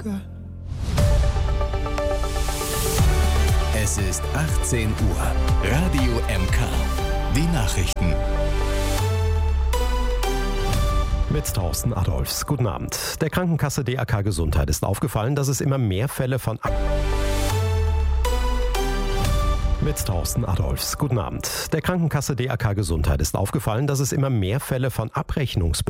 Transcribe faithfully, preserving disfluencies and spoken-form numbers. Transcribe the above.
forgot. Es ist achtzehn Uhr. Radio M K. Die Nachrichten. Mit Thorsten Adolfs. Guten Abend. Der Krankenkasse D R K Gesundheit ist aufgefallen, dass es immer mehr Fälle von Ab- Mit Thorsten Adolfs. Guten Abend. Der Krankenkasse D R K Gesundheit ist aufgefallen, dass es immer mehr Fälle von Abrechnungs